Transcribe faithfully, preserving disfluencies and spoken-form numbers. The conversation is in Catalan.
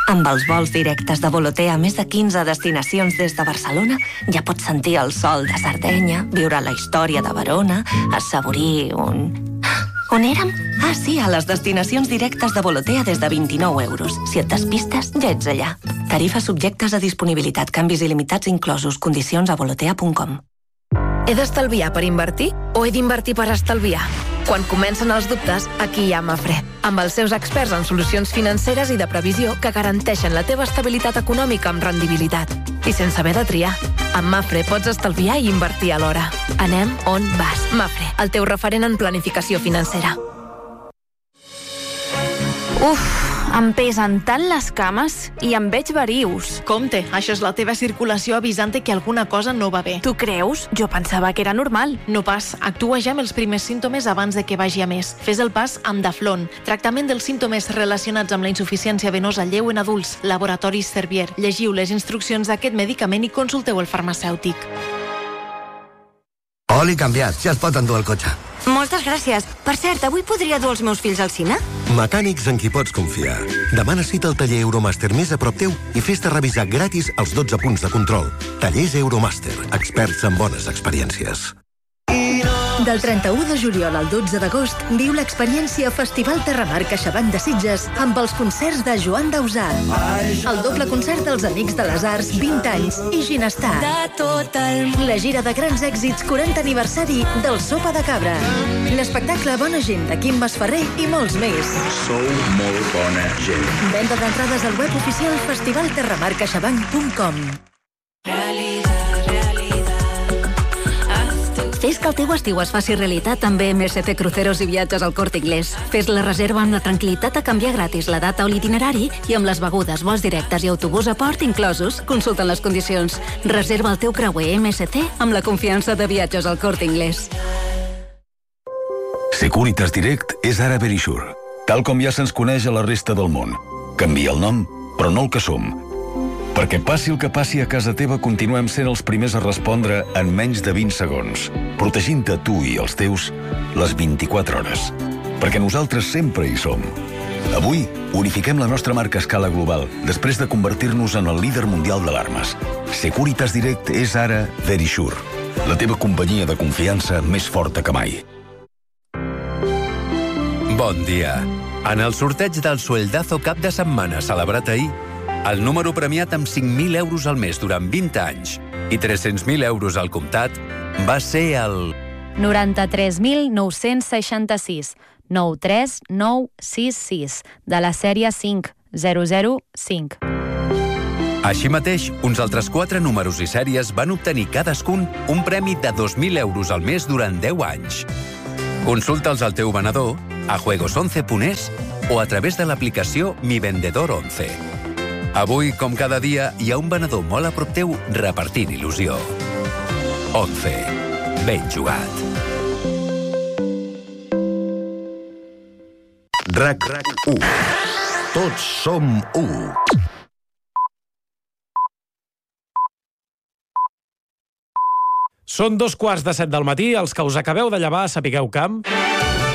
Amb els vols directes de Volotea a més de quinze destinacions des de Barcelona, ja pots sentir el sol de Sardenya, viure la història de Verona, assaborir un... On érem? Ah, sí, a les destinacions directes de Volotea des de vint-i-nou euros. Si et despistes, ja ets allà. Tarifes subjectes a disponibilitat, canvis il·limitats inclosos, condicions a volotea punt com. He d'estalviar per invertir o he d'invertir per estalviar? Quan comencen els dubtes, aquí hi ha Mafre, amb els seus experts en solucions financeres i de previsió que garanteixen la teva estabilitat econòmica amb rendibilitat. I sense haver de triar. Amb Mafre pots estalviar i invertir alhora. Anem on vas. Mafre, el teu referent en planificació financera. Uf, em pesen tant les cames i em veig verius. Compte, això és la teva circulació avisant-te que alguna cosa no va bé. Tu creus? Jo pensava que era normal. No pas, actua ja amb els primers símptomes abans de que vagi a més. Fes el pas amb Daflon, tractament dels símptomes relacionats amb la insuficiència venosa lleu en adults, Laboratoris Servier. Llegiu les instruccions d'aquest medicament i consulteu el farmacèutic. Oli canviat, ja es pot endur el cotxe. Moltes gràcies. Per cert, avui podria dur els meus fills al cine? Mecànics en qui pots confiar. Demana cita al taller Euromaster més a prop teu i fes-te revisar gratis els dotze punts de control. Tallers Euromaster, experts en bones experiències. Del trenta-u de juliol al dotze d'agost, viu l'experiència Festival Terramar CaixaBank de Sitges amb els concerts de Joan Dausà. El doble concert dels Amics de les Arts, vint anys, i Ginestar. La gira de grans èxits, quaranta aniversari del Sopa de Cabra. L'espectacle Bona Gent de Quim Masferrer i molts més. Sou molt bona gent. Venda d'entrades al web oficial festival terramar caixabank punt com. Fes que el teu estiu es faci realitat amb B M S C Cruceros i Viatges al Corte Inglés. Fes la reserva amb la tranquil·litat a canviar gratis la data o l'itinerari i amb les begudes, vols directes i autobús a port inclosos. Consulta les condicions. Reserva el teu creuer M S C amb la confiança de Viatges al Corte Inglés. Securitas Direct és ara Verisure. Tal com ja se'ns coneix a la resta del món. Canvia el nom, però no el que som. Perquè passi el que passi a casa teva, continuem sent els primers a respondre en menys de vint segons, protegint-te tu i els teus les vint-i-quatre hores. Perquè nosaltres sempre hi som. Avui, unifiquem la nostra marca a escala global, després de convertir-nos en el líder mundial d'alarmes. Securitas Direct és ara Verisure, la teva companyia de confiança més forta que mai. Bon dia. En el sorteig del Sueldazo cap de setmana celebrat ahir, el número premiat amb cinc mil euros al mes durant vint anys i tres-cents mil euros al comptat va ser el... noranta-tres mil nou-cents seixanta-sis, nou tres nou sis sis, de la sèrie cinc zero zero cinc. Així mateix, uns altres quatre números i sèries van obtenir cadascun un premi de dos mil euros al mes durant deu anys. Consulta'ls al teu venedor, a juegos once punt es o a través de l'aplicació Mi Vendedor once. Avui, com cada dia, hi ha un venedor molt a prop teu repartint il·lusió. Once. Ben jugat. RAC u. Tots som u. Són dos quarts de set del matí, els que us acabeu de llevar, sapigueu que...